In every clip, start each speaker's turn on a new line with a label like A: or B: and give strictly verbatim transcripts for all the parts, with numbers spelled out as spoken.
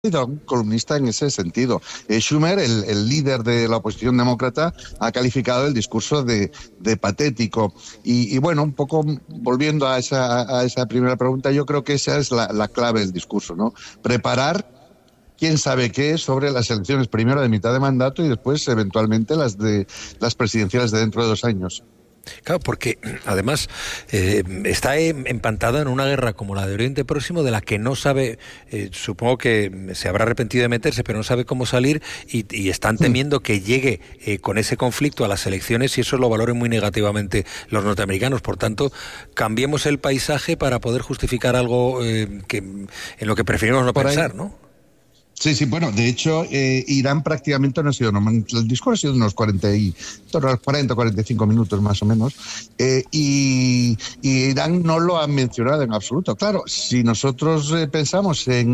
A: un columnista en ese sentido. Eh, Schumer, el, el líder de la oposición demócrata, ha calificado el discurso de, de patético. Y, y bueno, un poco volviendo a esa, a esa primera pregunta, yo creo que esa es la, la clave del discurso, ¿no? Preparar quién sabe qué sobre las elecciones, primero de mitad de mandato y después eventualmente las de las presidenciales de dentro de dos años.
B: Claro, porque además eh, está empantada en una guerra como la de Oriente Próximo, de la que no sabe, eh, supongo que se habrá arrepentido de meterse, pero no sabe cómo salir, y, y están temiendo que llegue eh, con ese conflicto a las elecciones y eso lo valoren muy negativamente los norteamericanos. Por tanto, cambiemos el paisaje para poder justificar algo eh, que en lo que preferimos no pensar, ¿no?
A: Sí, sí, bueno, de hecho, eh, Irán prácticamente no ha sido, no, el discurso ha sido unos cuarenta, y, cuarenta, cuarenta y cinco minutos más o menos, eh, y, y Irán no lo ha mencionado en absoluto. Claro, si nosotros eh, pensamos en,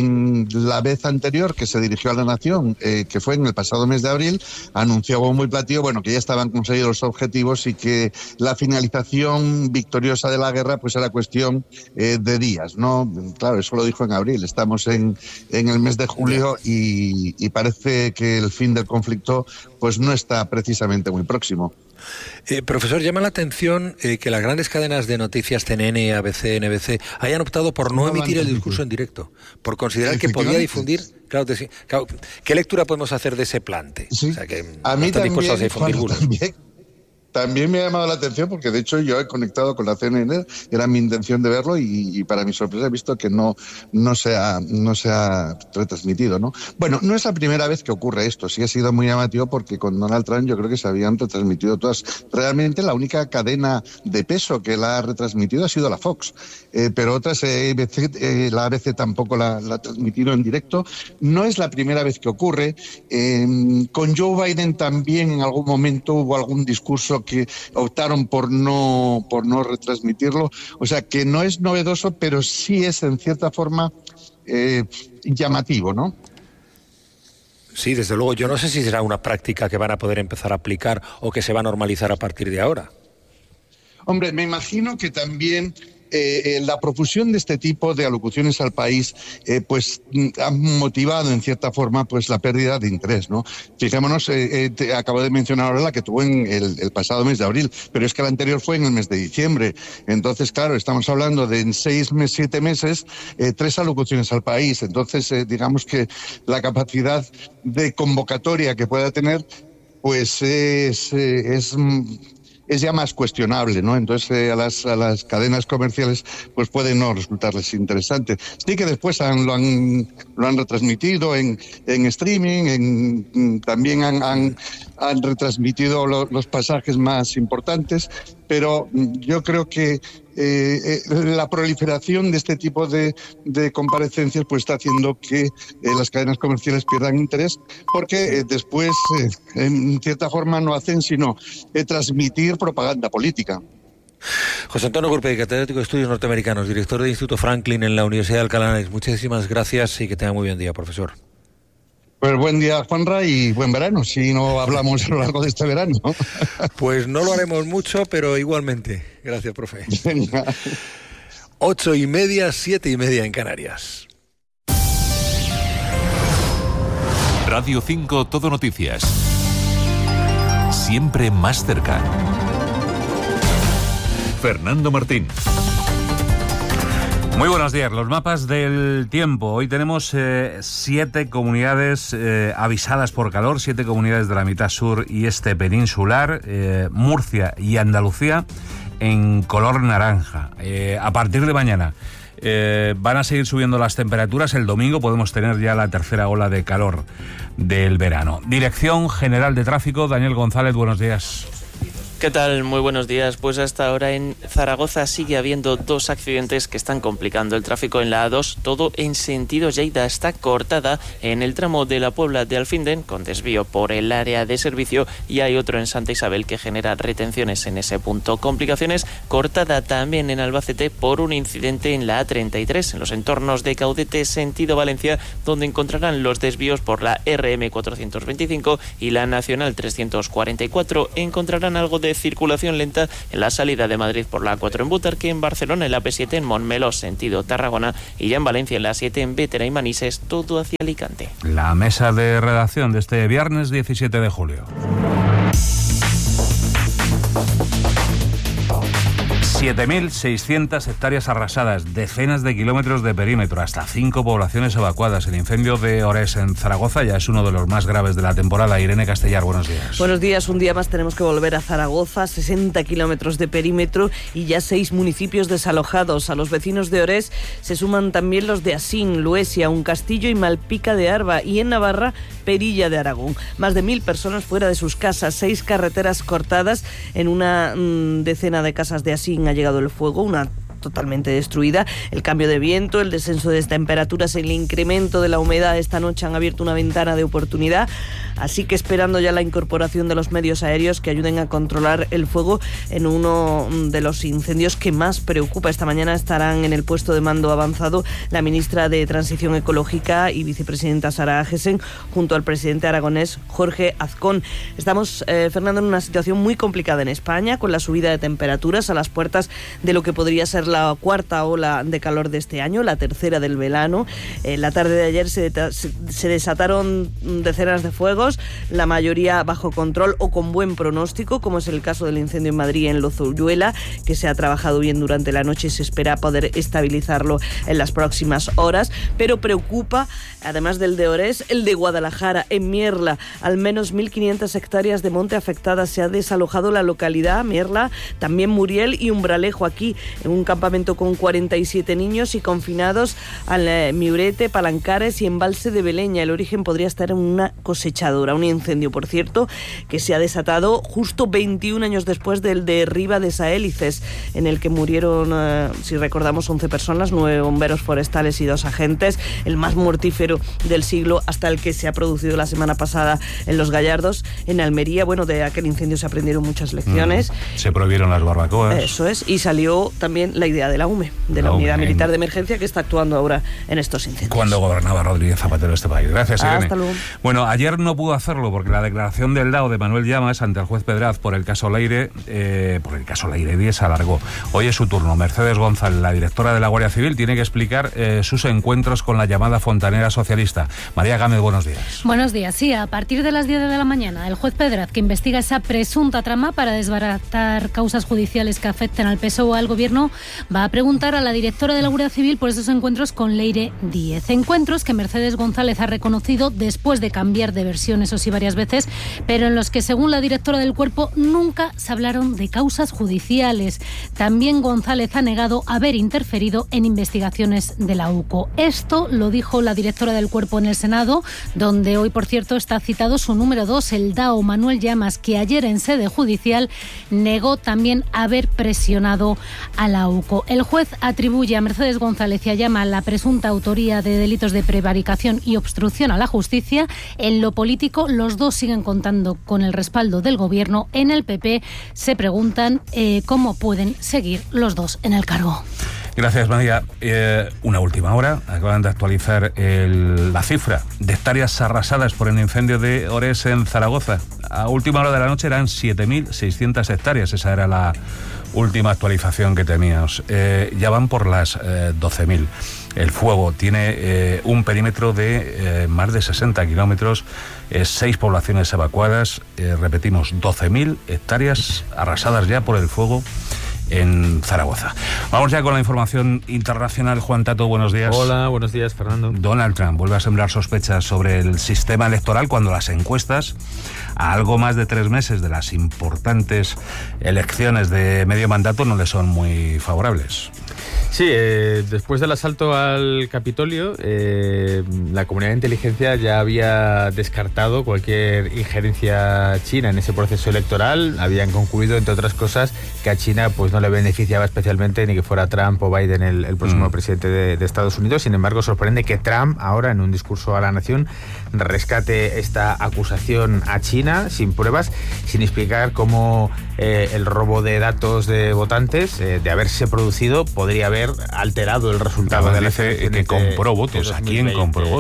A: en la vez anterior que se dirigió a la nación, eh, que fue en el pasado mes de abril, anunció como muy platillo, bueno, que ya estaban conseguidos los objetivos y que la finalización victoriosa de la guerra pues era cuestión eh, de días, ¿no? Claro, eso lo dijo en abril, estamos en, en el mes de julio y, y parece que el fin del conflicto pues no está precisamente muy próximo.
B: Eh, profesor, llama la atención eh, que las grandes cadenas de noticias C N N, A B C, N B C hayan optado por no, no emitir el discurso en directo, por considerar que podía difundir. Claro, de, claro, ¿qué lectura podemos hacer de ese plante?
A: Sí.
B: O sea, que
A: a mí
B: no están dispuestos a difundir
A: bulos. También me ha llamado la atención porque de hecho yo he conectado con la C N N, era mi intención de verlo y, y para mi sorpresa he visto que no, no, se ha, no se ha retransmitido, ¿no? Bueno, no es la primera vez que ocurre esto, sí ha sido muy llamativo porque con Donald Trump yo creo que se habían retransmitido todas. Realmente la única cadena de peso que la ha retransmitido ha sido la Fox, eh, pero otras, eh, A B C, eh, la A B C tampoco la, la ha transmitido en directo. No es la primera vez que ocurre. Eh, con Joe Biden también en algún momento hubo algún discurso que optaron por no por no retransmitirlo, o sea que no es novedoso, pero sí es en cierta forma eh, llamativo, ¿no?
B: Sí, desde luego. Yo no sé si será una práctica que van a poder empezar a aplicar o que se va a normalizar a partir de ahora.
A: Hombre, me imagino que también Eh, eh, la profusión de este tipo de alocuciones al país eh, pues ha motivado en cierta forma pues la pérdida de interés, ¿no? Fijémonos, eh, eh, te acabo de mencionar ahora la que tuvo en el, el pasado mes de abril, pero es que la anterior fue en el mes de diciembre. Entonces, claro, estamos hablando de en seis meses, siete meses, eh, tres alocuciones al país. Entonces, eh, digamos que la capacidad de convocatoria que pueda tener pues es... Eh, es es ya más cuestionable, ¿no? Entonces eh, a las a las cadenas comerciales pues puede no resultarles interesante. Sí que después han, lo han lo han retransmitido en en streaming, en también han han, han retransmitido lo, los pasajes más importantes, pero yo creo que eh, eh, la proliferación de este tipo de, de comparecencias pues está haciendo que eh, las cadenas comerciales pierdan interés porque eh, después eh, en cierta forma no hacen sino eh, transmitir propaganda política.
B: José Antonio Gurpey, catedrático de Estudios Norteamericanos, director del Instituto Franklin en la Universidad de Alcalá de Henares. Muchísimas gracias y que tenga muy buen día, profesor.
A: Pues buen día, Juanra, y buen verano, si no hablamos a lo largo de este verano.
B: Pues no lo haremos mucho, pero igualmente. Gracias, profe. Venga. Ocho y media, siete y media en Canarias.
C: Radio cinco, Todo Noticias. Siempre más cerca. Fernando Martín.
D: Muy buenos días. Los mapas del tiempo. Hoy tenemos eh, siete comunidades eh, avisadas por calor, siete comunidades de la mitad sur y este peninsular, eh, Murcia y Andalucía, en color naranja. Eh, a partir de mañana eh, van a seguir subiendo las temperaturas. El domingo podemos tener ya la tercera ola de calor del verano. Dirección General de Tráfico, Daniel González, buenos días.
E: ¿Qué tal? Muy buenos días. Pues hasta ahora en Zaragoza sigue habiendo dos accidentes que están complicando el tráfico en la A dos, todo en sentido Lleida. Está cortada en el tramo de la Puebla de Alfinden, con desvío por el área de servicio, y hay otro en Santa Isabel que genera retenciones en ese punto. Complicaciones cortada también en Albacete por un incidente en la A treinta y tres, en los entornos de Caudete, sentido Valencia, donde encontrarán los desvíos por la R M cuatrocientos veinticinco y la Nacional trescientos cuarenta y cuatro. Encontrarán algo de de circulación lenta en la salida de Madrid por la A cuatro en Butarque, en Barcelona en la P siete en Montmeló sentido Tarragona y ya en Valencia en la siete en Bétera y Manises, todo hacia Alicante.
D: La mesa de redacción de este viernes diecisiete de julio. siete mil seiscientas hectáreas arrasadas, decenas de kilómetros de perímetro, hasta cinco poblaciones evacuadas. El incendio de Ores en Zaragoza ya es uno de los más graves de la temporada. Irene Castellar, buenos días.
F: Buenos días. Un día más tenemos que volver a Zaragoza, sesenta kilómetros de perímetro y ya seis municipios desalojados. A los vecinos de Ores se suman también los de Asín, Luesia, Uncastillo y Malpica de Arba, y en Navarra, Perilla de Aragón. Más de mil personas fuera de sus casas, seis carreteras cortadas. En una mmm, decena de casas de Asín ha llegado el fuego, una totalmente destruida. El cambio de viento, el descenso de temperaturas, el incremento de la humedad esta noche han abierto una ventana de oportunidad, así que esperando ya la incorporación de los medios aéreos que ayuden a controlar el fuego en uno de los incendios que más preocupa. Esta mañana estarán en el puesto de mando avanzado la ministra de Transición Ecológica y vicepresidenta Sara Agesen junto al presidente aragonés Jorge Azcón. Estamos, eh, Fernando, en una situación muy complicada en España, con la subida de temperaturas a las puertas de lo que podría ser la cuarta ola de calor de este año, la tercera del verano. En la tarde de ayer se, se desataron decenas de fuegos, la mayoría bajo control o con buen pronóstico, como es el caso del incendio en Madrid, en Lozuyuela, que se ha trabajado bien durante la noche y se espera poder estabilizarlo en las próximas horas. Pero preocupa, además del de Ores, el de Guadalajara, en Mierla. Al menos mil quinientas hectáreas de monte afectadas. Se ha desalojado la localidad, Mierla, también Muriel y Umbralejo, aquí en un campamento con cuarenta y siete niños y confinados al eh, Miurete, Palancares y Embalse de Beleña. El origen podría estar en una cosechadora. Un incendio, por cierto, que se ha desatado justo veintiún años después del de Riva de Saélices, en el que murieron, eh, si recordamos, once personas, nueve bomberos forestales y dos agentes, el más mortífero del siglo, hasta el que se ha producido la semana pasada en Los Gallardos, en Almería. Bueno, de aquel incendio se aprendieron muchas lecciones.
D: Mm, se prohibieron las barbacoas.
F: Eso es, y salió también la idea de la U M E, de la, la Unidad U M E, Militar de Emergencia, que está actuando ahora en estos incendios.
D: Cuando gobernaba Rodríguez Zapatero este país. Gracias, Irene.
F: Hasta luego.
D: Bueno, ayer no pudo hacerlo porque la declaración del D A O de Manuel Llamas ante el juez Pedraz por el caso Leire, eh, por el caso Leire diez se alargó. Hoy es su turno. Mercedes González, la directora de la Guardia Civil, tiene que explicar eh, sus encuentros con la llamada fontanera socialista. María Gámez, buenos días.
G: Buenos días. Sí, a partir de las diez de la mañana, el juez Pedraz, que investiga esa presunta trama para desbaratar causas judiciales que afecten al P S O E o al Gobierno, va a preguntar a la directora de la Guardia Civil por esos encuentros con Leire diez. Encuentros que Mercedes González ha reconocido después de cambiar de versión, eso sí, varias veces, pero en los que, según la directora del cuerpo, nunca se hablaron de causas judiciales. También González ha negado haber interferido en investigaciones de la U C O. Esto lo dijo la directora del cuerpo en el Senado, donde hoy, por cierto, está citado su número dos, el D A O Manuel Llamas, que ayer en sede judicial negó también haber presionado a la U C O. El juez atribuye a Mercedes González y a Llamas la presunta autoría de delitos de prevaricación y obstrucción a la justicia. En lo político, los dos siguen contando con el respaldo del Gobierno. En el P P se preguntan eh, cómo pueden seguir los dos en el cargo.
D: Gracias, María. Eh, una última hora. Acaban de actualizar el, la cifra de hectáreas arrasadas por el incendio de Ores en Zaragoza. A última hora de la noche eran siete mil seiscientas hectáreas. Esa era la última actualización que teníamos. Eh, ya van por las eh, doce mil. El fuego tiene eh, un perímetro de eh, más de sesenta kilómetros, eh, seis poblaciones evacuadas, eh, repetimos, doce mil hectáreas arrasadas ya por el fuego en Zaragoza. Vamos ya con la información internacional. Juan Tato, buenos días.
H: Hola, buenos días, Fernando.
D: Donald Trump vuelve a sembrar sospechas sobre el sistema electoral cuando las encuestas, a algo más de tres meses de las importantes elecciones de medio mandato, no le son muy favorables.
H: Sí, eh, después del asalto al Capitolio, eh, la comunidad de inteligencia ya había descartado cualquier injerencia china en ese proceso electoral. Habían concluido, entre otras cosas, que a China pues no le beneficiaba especialmente ni que fuera Trump o Biden el, el próximo mm. presidente de, de Estados Unidos. Sin embargo, sorprende que Trump ahora, en un discurso a la nación, rescate esta acusación a China sin pruebas, sin explicar cómo eh, el robo de datos de votantes, eh, de haberse producido, podría haber alterado el resultado.
D: Ahora
H: de
D: dice que compró votos. ¿A quién compró votos?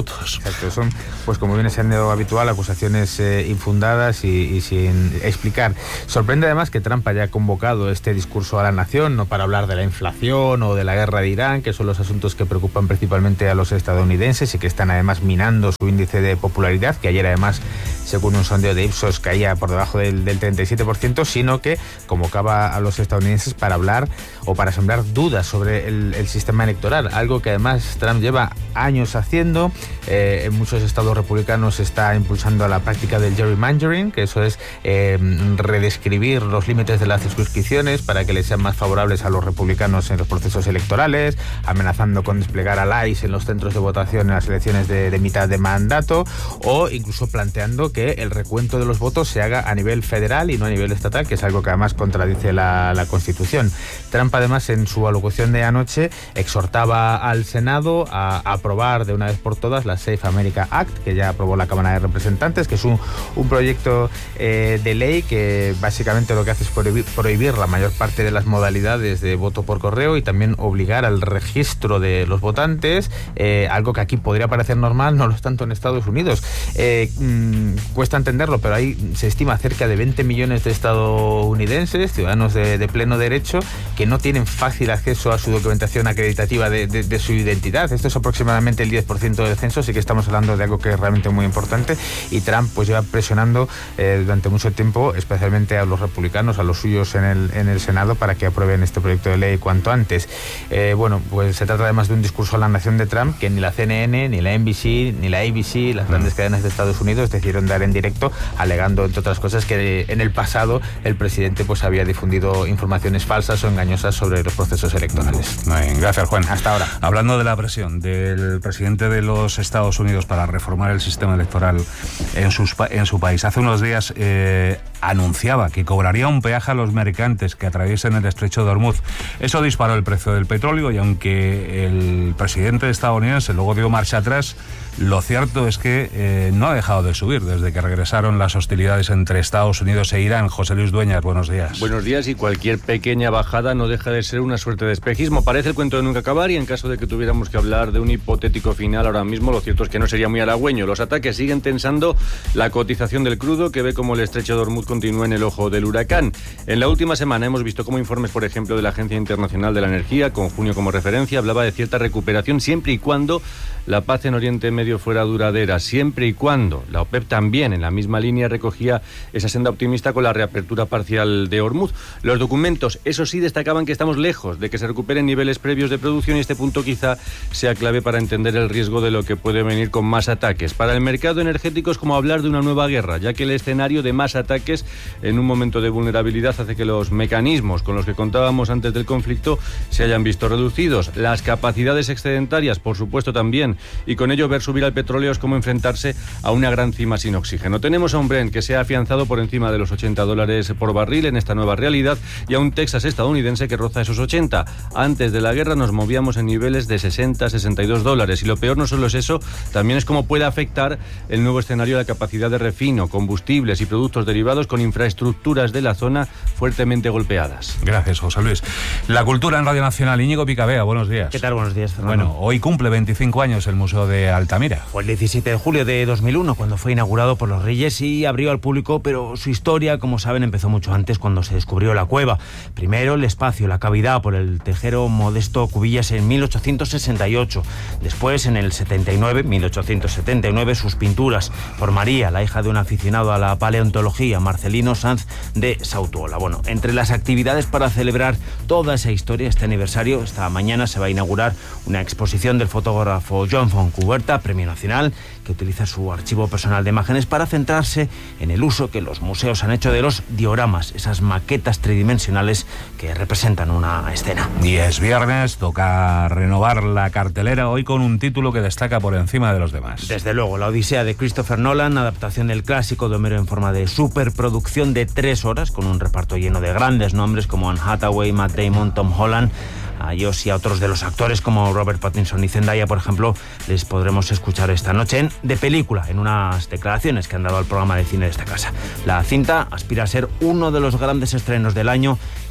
D: votos.
H: Exacto, son, pues como viene siendo habitual, acusaciones eh, infundadas y, y sin explicar. Sorprende además que Trump haya convocado este discurso a la nación, no para hablar de la inflación o de la guerra de Irán, que son los asuntos que preocupan principalmente a los estadounidenses y que están además minando su índice de popularidad, que ayer además, según un sondeo de Ipsos, caía por debajo del, del treinta y siete por ciento, sino que convocaba a los estadounidenses para hablar o para sembrar dudas sobre el, el sistema electoral, algo que además Trump lleva años haciendo. Eh, en muchos estados republicanos está impulsando la práctica del gerrymandering, que eso es eh, redescribir los límites de las circunscripciones para que les sean más favorables a los republicanos en los procesos electorales, amenazando con desplegar al I C E en los centros de votación en las elecciones de, de mitad de mandato, o incluso planteando que el recuento de los votos se haga a nivel federal y no a nivel estatal, que es algo que además contradice la, la Constitución. Trump además en su alocución de anoche exhortaba al Senado a aprobar de una vez por todas la Safe America Act, que ya aprobó la Cámara de Representantes, que es un, un proyecto eh, de ley que básicamente lo que hace es prohibir, prohibir la mayor parte de las modalidades de voto por correo y también obligar al registro de los votantes, eh, algo que aquí podría parecer normal, no lo es tanto en Estados Unidos. Eh, mmm, cuesta entenderlo, pero ahí se estima cerca de veinte millones de estadounidenses, ciudadanos de, de pleno derecho, que no tienen fácil acceso a su documentación acreditativa de, de, de su identidad. Esto es aproximadamente el diez por ciento del censo, así que estamos hablando de algo que es realmente muy importante, y Trump pues lleva presionando eh, durante mucho tiempo, especialmente a los republicanos, a los suyos en el, en el Senado, para que aprueben este proyecto de ley cuanto antes. Eh, bueno, pues se trata además de un discurso a la nación de Trump que ni la C N N, ni la N B C, ni la A B C, las grandes cadenas de Estados Unidos, decidieron dar en directo, alegando, entre otras cosas, que en el pasado el presidente pues había difundido informaciones falsas o engañosas sobre los procesos electorales.
D: Bien, gracias, Juan.
H: Hasta ahora.
D: Hablando de la presión del presidente de los Estados Unidos para reformar el sistema electoral en, sus, en su país, hace unos días eh, anunciaba que cobraría un peaje a los mercantes que atraviesen el estrecho de Hormuz. Eso disparó el precio del petróleo, y aunque el presidente estadounidense luego dio marcha atrás, lo cierto es que eh, no ha dejado de subir desde que regresaron las hostilidades entre Estados Unidos e Irán. José Luis Dueñas, buenos días.
I: Buenos días, y cualquier pequeña bajada no deja de ser una suerte de espejismo. Parece el cuento de nunca acabar, y en caso de que tuviéramos que hablar de un hipotético final ahora mismo, lo cierto es que no sería muy halagüeño. Los ataques siguen tensando la cotización del crudo, que ve como el estrecho de Hormuz continúa en el ojo del huracán. En la última semana hemos visto cómo informes, por ejemplo, de la Agencia Internacional de la Energía, con junio como referencia, hablaba de cierta recuperación siempre y cuando la paz en Oriente Medio fuera duradera, siempre y cuando la OPEP también en la misma línea recogía esa senda optimista con la reapertura parcial de Hormuz. Los documentos, eso sí, destacaban que estamos lejos de que se recuperen niveles previos de producción, y este punto quizá sea clave para entender el riesgo de lo que puede venir con más ataques. Para el mercado energético es como hablar de una nueva guerra, ya que el escenario de más ataques en un momento de vulnerabilidad hace que los mecanismos con los que contábamos antes del conflicto se hayan visto reducidos. Las capacidades excedentarias, por supuesto, también, y con ello ver subir al petróleo es como enfrentarse a una gran cima sin oxígeno. Tenemos a un Brent que se ha afianzado por encima de los ochenta dólares por barril en esta nueva realidad, y a un Texas estadounidense que roza esos ochenta. Antes de la guerra nos movíamos en niveles de sesenta, sesenta y dos dólares, y lo peor no solo es eso, también es cómo puede afectar el nuevo escenario a la capacidad de refino, combustibles y productos derivados, con infraestructuras de la zona fuertemente golpeadas.
D: Gracias, José Luis. La cultura en Radio Nacional. Íñigo Picabea, buenos días.
J: ¿Qué tal? Buenos días, Fernando.
D: Bueno, hoy cumple veinticinco años el Museo de Altamira.
J: Fue el diecisiete de julio de dos mil uno cuando fue inaugurado por los Reyes y abrió al público, pero su historia, como saben, empezó mucho antes, cuando se descubrió la cueva. Primero el espacio, la cavidad, por el tejero Modesto Cubillas en mil ochocientos sesenta y ocho. Después, en el setenta y nueve, mil ochocientos setenta y nueve, sus pinturas por María, la hija de un aficionado a la paleontología, Marcelino Sanz de Sautuola. Bueno, entre las actividades para celebrar toda esa historia, este aniversario, esta mañana se va a inaugurar una exposición del fotógrafo Joan Fontcuberta, Premio Nacional, que utiliza su archivo personal de imágenes para centrarse en el uso que los museos han hecho de los dioramas, esas maquetas tridimensionales que representan una escena.
D: Y es viernes, toca renovar la cartelera, hoy con un título que destaca por encima de los demás.
J: Desde luego, La Odisea de Christopher Nolan, adaptación del clásico de Homero en forma de superproducción de tres horas, con un reparto lleno de grandes nombres como Anne Hathaway, Matt Damon, Tom Holland. A ellos y a otros de los actores como Robert Pattinson y Zendaya, por ejemplo, les podremos escuchar esta noche en De Película, en unas declaraciones que han dado al programa de cine de esta casa. La cinta aspira a ser uno de los grandes estrenos del año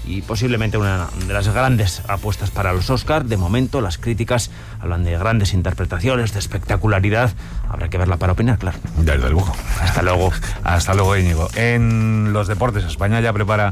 J: y posiblemente una de las grandes apuestas para los Oscars. De momento, las críticas hablan de grandes interpretaciones, de espectacularidad. Habrá que verla para opinar, claro.
D: Desde luego.
J: Hasta luego.
D: Hasta luego, Íñigo. En los deportes, España ya prepara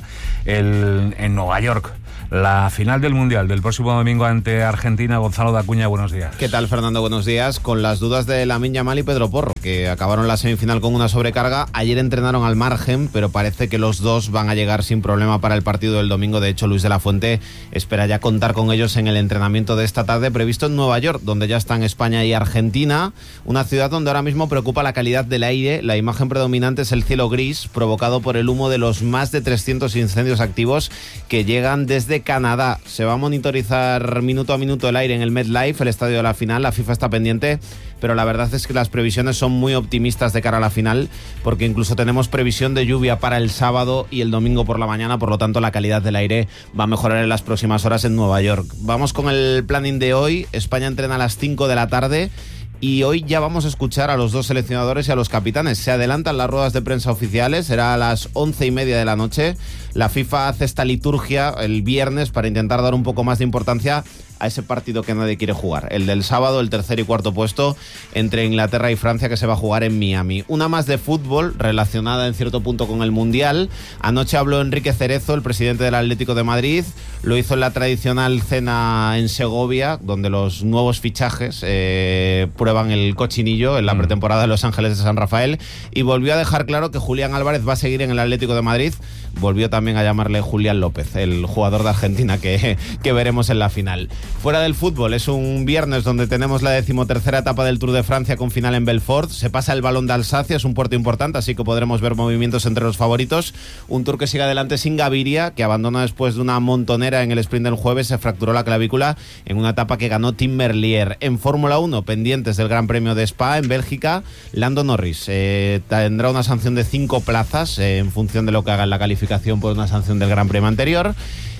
D: el, en Nueva York la final del Mundial del próximo domingo ante Argentina. Gonzalo de Acuña, buenos días.
K: ¿Qué tal, Fernando? Buenos días. Con las dudas de Lamine Yamal y Pedro Porro, que acabaron la semifinal con una sobrecarga. Ayer entrenaron al margen, pero parece que los dos van a llegar sin problema para el partido del domingo. De hecho, Luis de la Fuente espera ya contar con ellos en el entrenamiento de esta tarde previsto en Nueva York, donde ya están España y Argentina, una ciudad donde ahora mismo preocupa la calidad del aire. La imagen predominante es el cielo gris, provocado por el humo de los más de trescientos incendios activos que llegan desde Canadá. Se va a monitorizar minuto a minuto el aire en el MetLife, el estadio de la final. La FIFA está pendiente, pero la verdad es que las previsiones son muy optimistas de cara a la final, porque incluso tenemos previsión de lluvia para el sábado y el domingo por la mañana. Por lo tanto, la calidad del aire va a mejorar en las próximas horas en Nueva York. Vamos con el planning de hoy. España entrena a las cinco de la tarde. Y hoy ya vamos a escuchar a los dos seleccionadores y a los capitanes. Se adelantan las ruedas de prensa oficiales, será a las once y media de la noche. La FIFA hace esta liturgia el viernes para intentar dar un poco más de importancia a ese partido que nadie quiere jugar, el del sábado, el tercer y cuarto puesto entre Inglaterra y Francia, que se va a jugar en Miami. Una más de fútbol relacionada en cierto punto con el Mundial. Anoche habló Enrique Cerezo, el presidente del Atlético de Madrid. Lo hizo en la tradicional cena en Segovia, donde los nuevos fichajes eh, prueban el cochinillo en la pretemporada de Los Ángeles de San Rafael, y volvió a dejar claro que Julián Álvarez va a seguir en el Atlético de Madrid. Volvió también a llamarle Julián López, el jugador de Argentina que, que veremos en la final. Fuera del fútbol, es un viernes donde tenemos la decimotercera etapa del Tour de Francia con final en Belfort. Se pasa el Balón de Alsacia, es un puerto importante, así que podremos ver movimientos entre los favoritos. Un Tour que sigue adelante sin Gaviria, que abandona después de una montonera en el sprint del jueves. Se fracturó la clavícula en una etapa que ganó Tim Merlier. En Fórmula uno, pendientes del Gran Premio de Spa en Bélgica, Lando Norris eh, tendrá una sanción de cinco plazas eh, en función de lo que haga en la calificación por una sanción del Gran Premio anterior.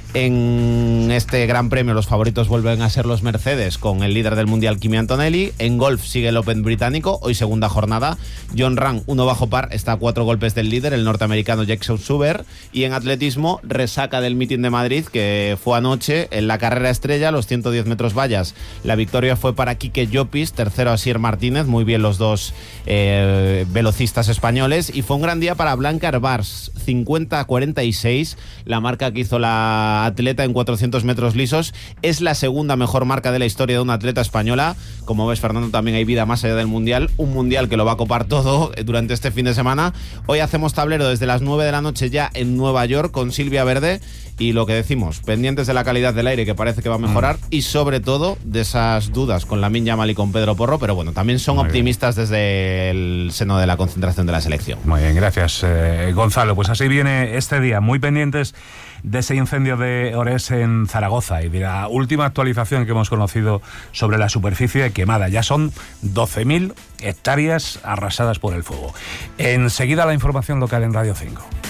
K: En este Gran Premio los favoritos vuelven a ser los Mercedes, con el líder del Mundial Kimi Antonelli. En golf sigue el Open británico, hoy segunda jornada. John Ram, uno bajo par, está a cuatro golpes del líder, el norteamericano Jackson Suber. Y en atletismo, resaca del Meeting de Madrid, que fue anoche en la carrera estrella, los ciento diez metros vallas. La victoria fue para Quique Llopis, tercero Asier Martínez, muy bien los dos eh, velocistas españoles. Y fue un gran día para Blanca Herbars, cincuenta a cuarenta y seis, la marca que hizo la atleta en cuatrocientos metros lisos. Es la segunda mejor marca de la historia de una atleta española. Como ves, Fernando, también hay vida más allá del Mundial, un Mundial que lo va a copar todo durante este fin de semana. Hoy hacemos tablero desde las nueve de la noche ya en Nueva York con Silvia Verde, y lo que decimos, pendientes de la calidad del aire, que parece que va a mejorar, mm. y sobre todo de esas dudas con Lamine Yamal y con Pedro Porro, pero bueno, también son Muy optimistas bien. Desde el seno de la concentración de la selección.
D: Muy bien, gracias, eh, Gonzalo. Pues así viene este día, muy pendientes de ese incendio de Orés en Zaragoza y de la última actualización que hemos conocido sobre la superficie quemada. Ya son doce mil hectáreas arrasadas por el fuego. Enseguida la información local en Radio cinco.